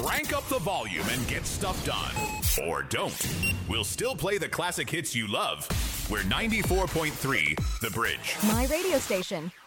crank up the volume and get stuff done. Or don't. We'll still play the classic hits you love. We're 94.3 The Bridge. My radio station.